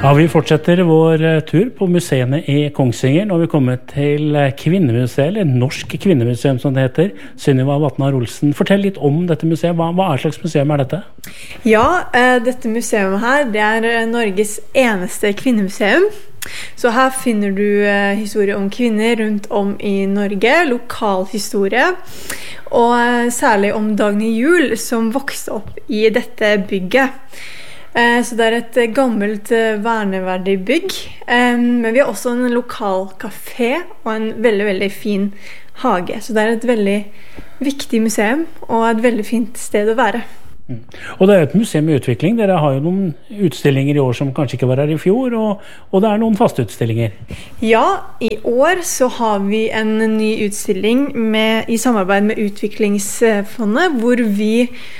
Ja, vi fortsetter vår tur på museene i Kongsvinger. Nå har vi kommet til Kvinnemuseet, eller Norsk Kvinnemuseum som det heter. Sunniva Vatnar Olsen, fortell litt om dette museet. Hva slags museum dette? Ja, dette museet her, det Norges eneste kvinnemuseum. Så her finner du historie om kvinner rundt om i Norge, lokal historie, og særlig om Dagny Juel som vokste opp i dette bygget. Så det et gammelt verneverdig bygg, men vi har også en lokal kafé og en veldig, veldig fin hage. Så det et veldig viktig museum og et veldig fint sted å være. Og det et museum i utvikling. Dere har jo noen utstillinger i år som kanskje ikke var her i fjor, og det noen faste utstillinger. Ja, i år så har vi en ny utstilling i samarbeid med Utviklingsfondet, hvor vi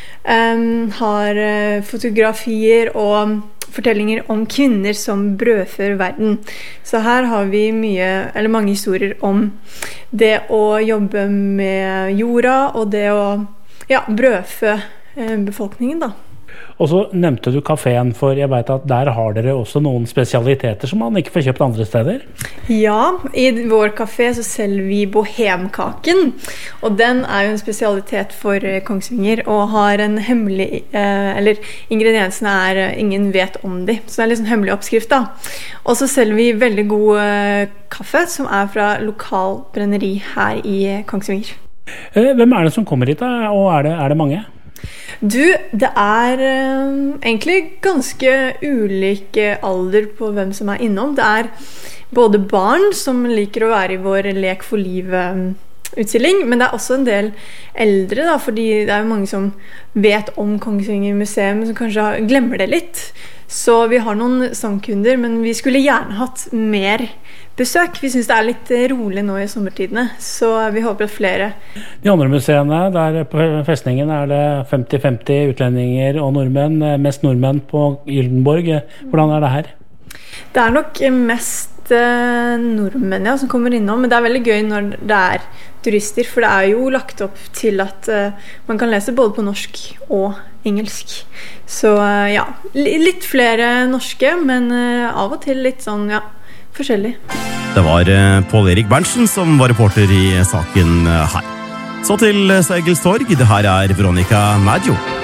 har fotografier og fortellinger om kvinner som brødfør verden. Så her har vi mange historier om det å jobbe med jorda og det å brødfø befolkningen da. Og så nevnte du kaféen, for jeg vet at der har dere også noen spesialiteter som man ikke får kjøpt andre steder. Ja, i vår kafé så selger vi bohemkaken, og den jo en spesialitet for Kongsvinger, og har en hemmelig, eller ingrediensene ingen vet om de, så det litt sånn hemmelig oppskrift da. Og så selger vi veldig god kaffe, som fra lokal brenneri her i Kongsvinger. Hvem det som kommer hit da, og det mange? Du, det egentlig ganske ulik alder på hvem som innom. Det både barn som liker å være i vår Lek for livet-utstilling, men det også en del eldre, da, fordi det jo mange som vet om Kongsvinger museum, som kanskje glemmer det litt. Så vi har noen sangkunder, men vi skulle gjerne hatt mer besøk. Vi synes det litt rolig nå i sommertidene, så vi håper at flere. De andre museene, der på festningen det 50-50 utlendinger og nordmenn, mest nordmenn på Gyldenborg. Hvordan det her? Det nok mest nordmenn som kommer innom, men det veldig gøy når det turister, for det jo lagt opp til at man kan lese både på norsk og engelsk. Så ja, litt flere norske, men av og til litt sånn, forskjellig. Det var Pål Erik Berntsen som var reporter i saken her. Så til Sergels torg, det her Veronica Maggio.